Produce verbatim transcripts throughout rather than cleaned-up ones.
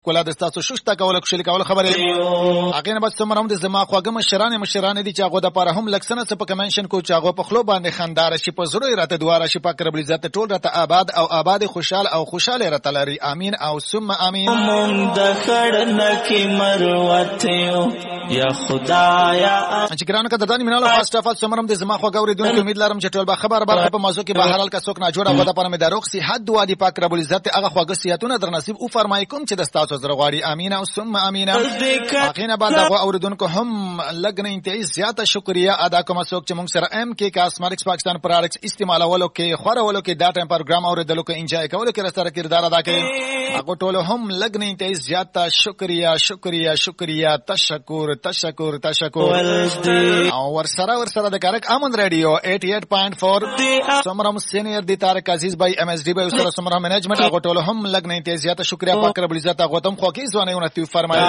کولا د تاسو شوشته کول کوشل کول خبره هغه نه بس سمرم د زما خواګه مشران مشران دي چې هغه د پاره هم لکسنه څه په کمنشن کو چې هغه په خلو باندې خندار شي په زړه راته دواره شي پاک رب عزت ټول راته آباد او آباد خوشحال او خوشاله راته لري امين او ثم امين مونږ د خړن کې مروتیو یا خدایا چې ګرانو کدردانی مینالو فاست اف سمرم د زما خواګه اوریدونکو امید لرم چې ټول به خبر برخه په موضوع کې به حلال کا څوک نه جوړه غوډه پر مې دروغ سي حد وادي پاک رب العزت هغه خواګه سیاتونه در نصیب او فرمای کوم چې د تاسو زړه غواړي امين او ثم امين اخینا بعد هغه اوریدونکو هم لګنه انتهایی زیاته شکریا ادا کوم څوک چې موږ سره ام کې کاسمیټکس پاکستان پروډکټس استعمالولو کې خورولو کې دا ټایم پروګرام اوریدلو کې انجوای کولو کې سره کردار ادا کوي هغه ټول هم لګنه انتهایی زیاته شکریا شکریا شکریا تشکر تشکر تشکر او ور سره ور سره د کارک امن رادیو اٹھاسی پوائنٹ چار سمرم سینئر دی تارک عزیز بھائی ایم ایس ڈی بھائی سره سمرم منیجمنٹ هغه ټول هم لګنه انتهایی زیاته شکریا پاک رب العزت هغه تم خو کې ځوانه ونتی فرمایي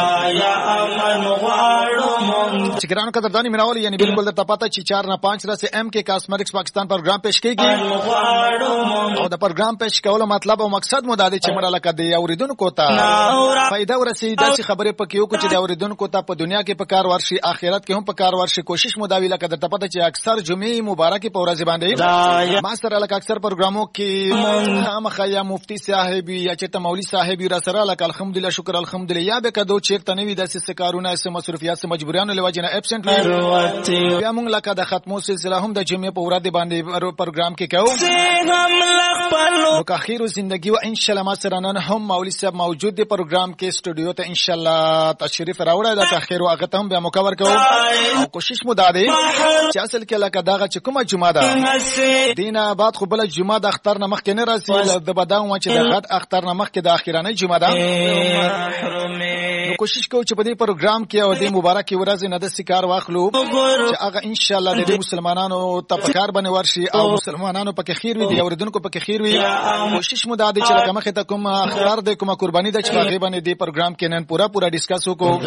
چې ګرانو قدردانی میناول یعنی بالکل د پاتا چې چار نه پانچ را سه ام کې کاسمیټکس پاکستان پروګرام پیش کیږي او د پروګرام پیش کولو مطلب او مقصد مو دا دی چې مړه لکه دی اوریدونکو ته فائدہ ورسي دا چې خبره پکې یو چې د اوریدونکو ته په دنیا کې په کار ورشي آخرت کې هم په کار ورشي کوشش مو دا وی لکه د پاتا چې اکثر جمعې مبارکي په ورځ باندې ما سره لکه اکثر پروګرامو کې خامخا یا مفتی صاحب یا چې ته مولوی صاحب را سره لکه الحمدلله شکر الحمدلله یا به کدو چیرته نوی د سکارونه سم مصروفیات سم مجبوریانو لوجنه ابسنت وي بیا موږ لکه د ختمو سلسله هم د جمعې په ورځ باندې پروګرام کې کوو نو که اخیر زندگی و ان شاء الله ما سره نن هم مولوی صاحب موجود دی پروګرام کې استودیو ته ان شاء الله تشریف راوړی د تاخير او هغه ته هم بیا مکور کوو او کوشش مو دا دی چې اصل کې لکه داغه چې کومه جمعه ده دینه بعد خو بل جمعه د اختر نه مخکې نه راسي د بداو چې د غد اختر نه مخکې د اخیرانه جمعه ده نو کوشش کوو چې په دې پروګرام کې او د مبارک ورځ نه د سکار واخلو چې هغه ان شاء الله د مسلمانانو ته پکار باندې ورشي او مسلمانانو پکې خیر وي دی اوریدونکو پکې خیر وي کوشش مو دا دی چې لکه مخه ته کوم اختر د کومه قرباني د چې هغه باندې د پروګرام کې نن پورا پورا ډیسکس وکړو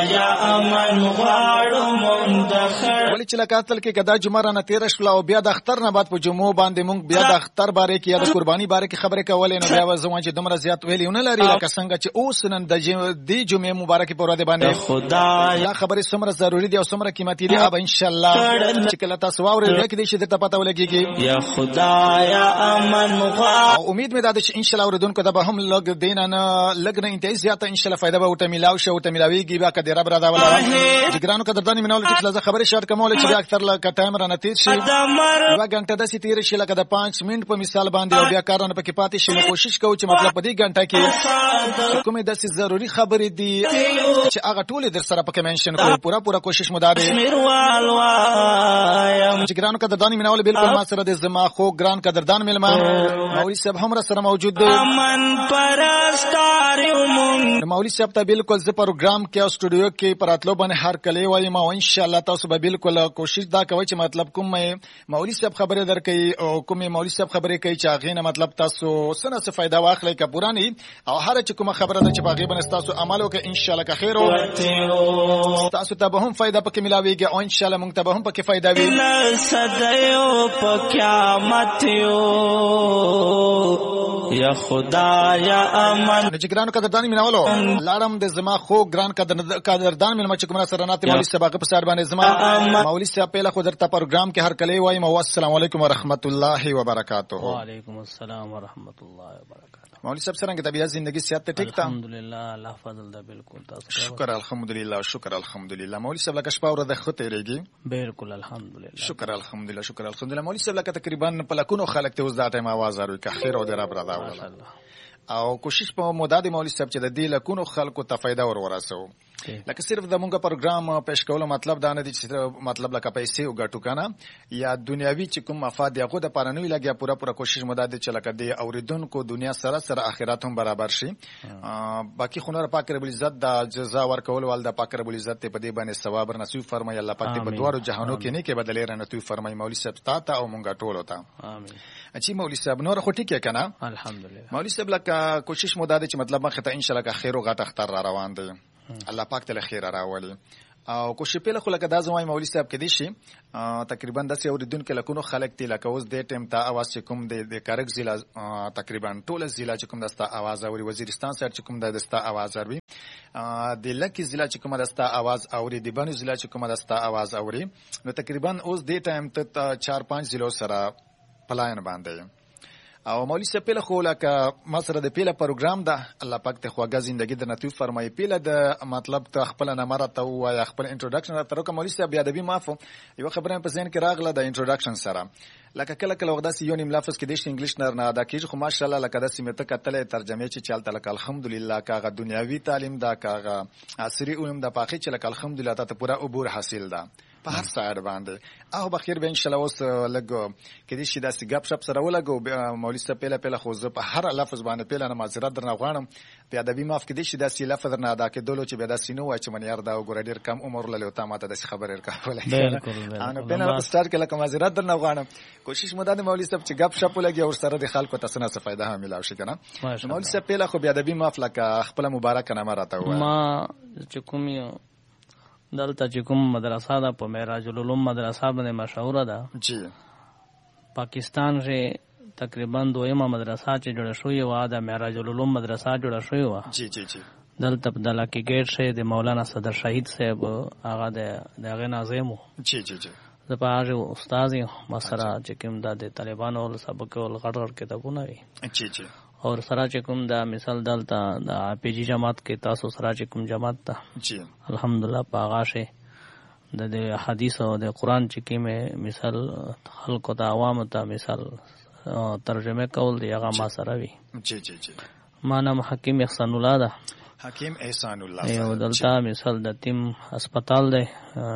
ولې چې لکه اصل کې کدا جمعه نه تیر شول او بیا د اختر نه بعد په جمعو باندې مونږ بیا د اختر باره کې یا د قرباني باره کې خبره کولې نو بیا وځم چې دومره زیات ویلونه لري لکه څنګه چې اوس نن د دې جمعې مبارکي په ورځ باندې خدای دا خبره څومره ضروری دي او څومره قیمتي دي اب ان شاء الله چې کله تاسو واورئ کې دې چې ته پته ولګيږي یا خدایا امن او امید مې ده چې ان شاء الله اوریدونکو ته به هم لګ دین نه لګ نه انتهایی زیاته ان شاء الله فائدہ به وته ملاو شو ته ملاويږي بیا کده رب را دا ولا جګرانو قدردانی مینول چې لږه خبره شارټ کومول چې بیا اکثر لکه ټایم را نتیج شي یو غنټه د سی تیر شي لکه د پانچ منټ په مثال باندې او بیا کارونه پکې پاتې شي نو کوشش کوو چې مطلب په دې غنټه کې کومه د ضروري خبرې دي چې هغه ټول در سره پکې منشن کوو پورا پورا کوشش مو ده چې ګرانو قدردانی مینول بالکل ما سره د زما خو ګران قدردان ملما مولوی صاحب هم سره موجود دی امن پرستاریو مولوی صاحب ته بالکل ز پروګرام کې او سټوډیو کې پراتلو باندې هر کله وایم او ان شاء الله تاسو به بالکل کوشش دا کوي چې مطلب کوم مولوی صاحب خبره درکې او کوم مولوی صاحب خبره کوي چې هغه نه مطلب تاسو سره څه فائدہ واخلئ که پورانی او هر چې کومه خبره ده چې باغې باندې تاسو عمل وکړئ ان شاء الله که خیر او تاسو ته به هم فائدہ پکې ملاويږي او ان شاء الله موږ ته به هم پکې فائدہ وي صدیو په قیامت یا خدا یا امن جګرانو قدردانی میناولو لاړم د زما خو ګران قدردان مینه چې کومه سره ناتي مولوی صاحب په سر باندې زما مولوی صاحب په لخوا درته پروګرام کې هر کله وایم او السلام علیکم ورحمت الله وبرکاته. وعلیکم السلام ورحمت الله وبرکاته. مولوی صاحب څنګه طبيعت زندگی صحت ته ټیک تا؟ الحمدلله الله فضل ده بالکل تاسو شکر الحمدلله شکر الحمدلله. مولوی صاحب لکه شپه ورځ خو تیریږي بالکل الحمدلله شکر الحمدلله شکر الحمدلله. مولوی صاحب لکه تقریبا په لکونو خلک ته اوس دا ټیم आवाज اوري که خیر او دراب را دا او کوشش په مدد مولوی صاحب چې د دې لکونو خلکو ته فائدہ ور ورسو لکه صرف د مونږه پروګرام پېښ کولو مطلب دا نه دي چې مطلب لکه پیسې او ګټو کنه یا دنیاوی چې کوم مفاد یې غو د پرانوي لګیا پورا پورا کوشش مدد چې لکه د اوریدونکو دنیا سره سره آخرت هم برابر شي. باقي خنور پاک رب العزت د جزا ور کول ول د پاک رب العزت په دې باندې ثواب نصیب فرمایي الله پاک دې په دوارو جهانو کې نه کې بدلې رنتوي فرمایي مولوی صاحب تا ته او مونږه ټول وتا امين. اچي مولوی صاحب نور خو ټیک کنه الحمدلله. مولوی صاحب لکه کوشش مدد چې مطلب مخه ته ان شاء الله که خیر او غټ اختر را روان دي الله پاک ته خیر راولي او کو شپې له خو لکه دا زموږ مولوي صاحب کې دي شي تقریبا داسې اوریدونکو لکونو خلک دي لکه اوس د ټیم ته اواز چې کوم د کارک ضلع تقریبا ټول ضلع چې کوم دستا اواز اوري وزیرستان سره چې کوم دستا اواز اوري د لکی ضلع چې کوم دستا اواز اوري د بنو ضلع چې کوم دستا اواز اوري نو تقریبا اوس د ټیم ته چار پنځ ضلع سره پلاین باندې او مولوی صاحب پیله خو لکه ما سره د پیله پروګرام ده الله پاک ته خواږه ژوندۍ د نتیو فرمایي پیله د مطلب ته خپل نمبر ته وای خپل انټروډکشن را تر کوم مولوی صاحب بیا د بي معفو یو خبره په ذهن کې راغله د انټروډکشن سره لکه کله کله وغدا سی یو نیم لفظ کې د انګلیش نه نه ادا کیږي خو ماشاءالله لکه د سیمه ته کتل ترجمه چې چالت لکه الحمدلله کاغه دنیاوی تعلیم دا کاغه عصري علوم د پاخي چې لکه الحمدلله ته پورا عبور حاصل ده په هر ساعت باندې او بخیر به ان شاء الله اوس لګو کې دې شي داسې غپ شپ سره ولګو مولوی صاحب پیله پیله خو زه په هر لفظ باندې پیله نه معذرت درنه غواړم په ادبي معاف کې دې شي داسې لفظ درنه ادا کې دولو چې به داسې نو وای چې من یار دا وګوره ډیر کم عمر لته تا ماته داسې خبر ورکولای انا پیله سٹارټ کې لکه معذرت درنه غواړم کوشش مو ده مولوی صاحب چې غپ شپ ولګي او سره د خلکو تاسو نه څه فائدہ هم ملاوي شي کنه مولوی صاحب پیله خو بیا ادبي معاف لکه خپل مبارک نامه راته وای ما چې کوم یو دلته چې کوم مدرسه ده په معراج العلوم مدرسه باندې مشهوره ده جی پاکستان کې تقریبا دویمه مدرسه چې جوړه شوې و د معراج العلوم مدرسه جوړه شوې و جی جی جی دلته په دلا کې ګیټ شه د مولانا صدر شهید صاحب هغه د دغه ناظم جی جی جی د پاره استاد مسره چې کوم د طالبانو ول سبق ول غړ کتابونه وي جی جی اور سره چې کوم دا مثال دلته د پی جی جماعت کې تاسو سره چې کوم جماعت ته جی الحمدلله پاغاشه د حدیث او د قران چې کومه مثال خلکو ته عوام ته مثال ترجمه کول دی هغه ما سره وی جی جی جی ما نام حکیم احسان الله ده حکیم احسان الله یو دلته مثال د تیم هسپتال دی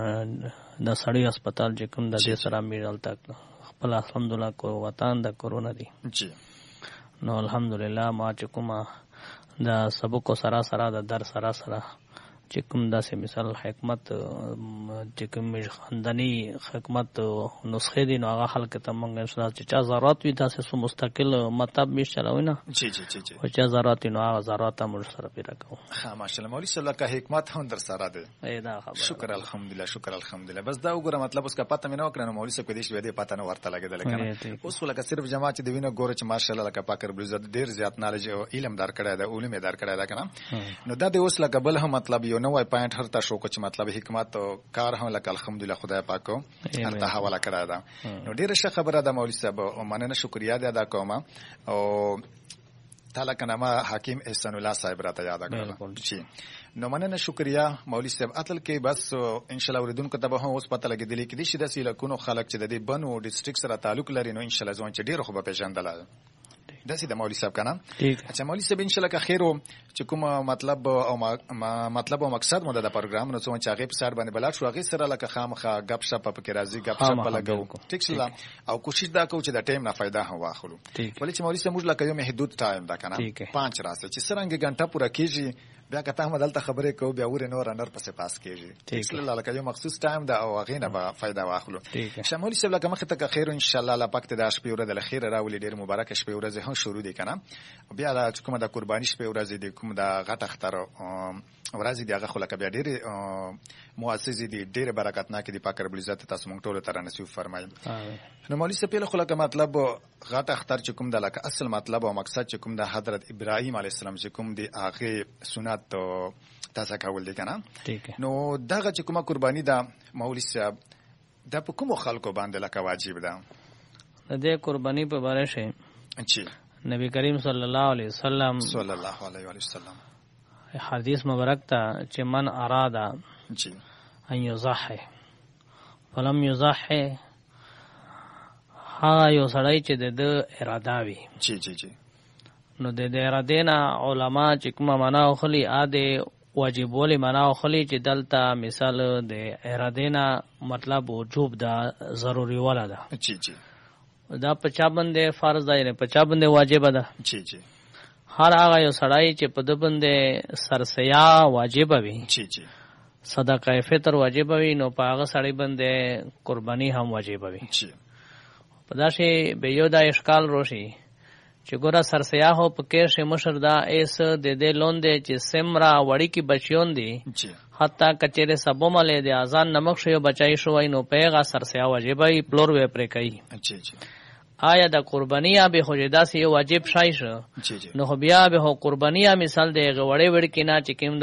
د سړی هسپتال چې کوم د دې سره میرال تک خپل الحمدلله کو وطن د کورونا دی جی نو الحمدلله ما چې کومه د سبق سره سره د در سره سره چې کوم داسې مثال حکمت چې کوم خندنی حکمت نسخه دي نو هغه خلک ته مونږ انشاء چې چا ضرورت وي تاسو سو مستقل مطلب می چلاوي نه جی جی جی جی او چا ضرورت نو هغه ضرورت موږ سره پیدا کوو ها ماشاءالله مولوی صلی الله کا حکمت هم در سره ده ایدا خبر شکر الحمدلله شکر الحمدلله بس دا وګوره مطلب اس کا پته مې نه وکړنه مولوی صاحب دې شوې دې پته نه ورته لګیدل کنه اوس ولکه صرف جماعت دې وینه ګوره چې ماشاءالله لکه پاکر بلزت ډیر زیات نالج او علم دار کړی دا علم دار کړی دا کنه نو دا دې اوس لکه بل هم مطلب یو نوې پوینټ هر شو کوم مطلب حکمت او کار هم لکه الحمدلله خدای پاکو انت حواله کړه دا نو ډیره ښه خبره ده مولوی صاحب او مننه شکریا ده ادا کوم او تعالی کنه ما حکیم احسان الله صاحب راته یاد کړل جی نو مننه شکریا مولوی صاحب اتل کې بس ان شاء الله اوریدونکو ته به هم اوس پته لګیدلی کې دي چې د سیلکونو خلک چې د دې بنو ډیسټریکټ سره تعلق لري نو ان شاء الله ځون چې ډیره خو به پیژندل داسې د مولوی صاحب کنه اچھا مولوی صاحب ان شاء الله که خیر چې کوم مطلب او مطلب او مقصد مو د پروګرام نو څو چې هغه په سر باندې بلاد شو هغه سره لکه خامخه غب شپ په کې راځي غب شپ لګو ټیک سلا او کوشش دا کوو چې د ټیم نه فائدہ هم واخلو ولې چې مولوی صاحب موږ لکه یو محدود ټایم دا کنه پانچ راسه چې سرنګ غنټه پوره کیږي بیا کته هم دلته خبرې کو بیا ور نور انر پسې پاس کیږي ټیک سلا لکه یو مخصوص ټایم دا او هغه نه به فائدہ واخلو شمولي صاحب لکه مخ ته خیر ان شاء الله الله پاک ته د شپې ورځ د خیر راولي ډیر مبارک شپې ورځ هم شروع دي کنه بیا دا کومه د قرباني شپې ورځ دي کوم د غټ اختر ورځ دي هغه خلک بیا ډیر مؤسسې دي ډیر برکتناک دي پاک رب العزت تاسو مونږ ټول تر نصیب فرمایي نو مولوی صاحب له خلک مطلب غټ اختر چې کوم د لکه اصل مطلب او مقصد چې کوم د حضرت ابراهیم علیه السلام چې کوم دی هغه سنت تاسو کول دي کنه نو دغه چې کومه قرباني ده مولوی صاحب د په کوم خلکو باندې لکه واجب ده د دې قرباني په اړه شي اچھا نبی کریم صلی الله علیه وسلم صلی الله علیه وسلم حدیث مبارک ته چې من اراده جی ان یضحی فلم یضحی ها یو سړی چې د اراده وي جی جی جی نو د دې اراده نه علما چې کومه معنا خلی اده واجب ولې معنا خلی چې دلته مثال د اراده نه مطلب وجوب دا ضروری ولا ده جی جی دا پچا باندې فرض دی نه پچا باندې واجب ده جی جی هر هغه یو سړی چې په د باندې سرسیا واجب وي جی جی صدقه فطر واجب وي نو په هغه سړی باندې قرباني هم واجب وي جی په داسې به یو دا اشکال روشي چې ګوره سرسیاهو په کې شه مشر دا ایس د دې لون دی چې سمرا وړي کی بچیون دي حتی کچره سبو ملې د اذان نمک شو بچای شو نو پیغه سرسیا واجبای پلور وې پرې کوي. اچھا اچھا آیا د قربانیا به خجدا سی واجب شای شو نو بیا به قربانیا مثال دی غوړې وړ کې نه چې کوم